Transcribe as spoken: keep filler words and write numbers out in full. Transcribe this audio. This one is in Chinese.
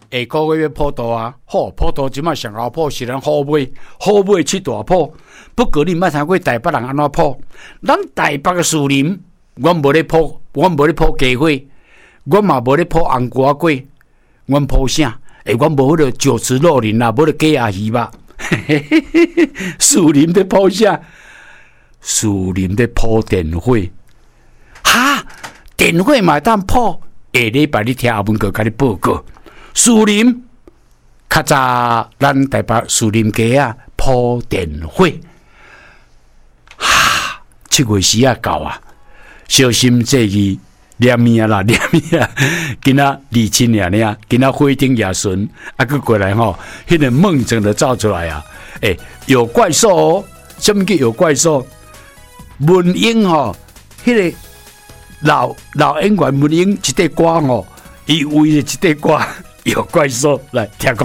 下个月要普渡啊，好，普渡即摆上后普是咱好买，好买七大普。不过你捌听过台北人安怎普？咱台北嘅树林，我无咧普，我无咧普鸡火，我嘛无咧普红瓜粿，我普啥？诶、欸，我无迄个酒池肉林啦，无咧鸡鸭鱼吧？树林咧普啥？树林咧普电火。哈，电火嘛当普，下礼拜你听阿文哥甲你报告。树林较早咱台北树林街啊普电火。哈，七月时啊到啊，小心这个念命啦，念命啊！今仔二七年呢，今仔火顶夜巡啊，佮过来吼，迄、那个梦整的照出来啊！诶、欸，有怪兽哦，什么叫有怪兽？文英吼，迄、那个老老演员文英一块歌吼，伊为了一块歌有怪兽来听讲。